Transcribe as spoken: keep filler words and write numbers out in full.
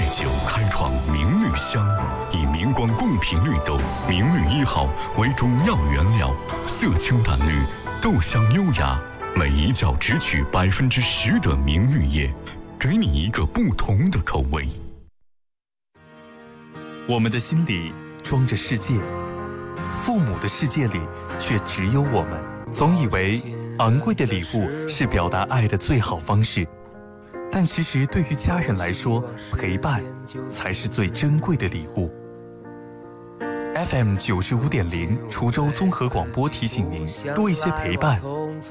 酒开创明绿香，以明光贡品绿豆明绿一号为主要原料，色清淡绿，豆香优雅，每一角只取百分之十的明绿叶，给你一个不同的口味。 我们的心里装着世界，父母的世界里却只有我们。总以为昂贵的礼物是表达爱的最好方式，但其实对于家人来说，陪伴才是最珍贵的礼物。F M 九十五点零，滁州综合广播提醒您：多一些陪伴，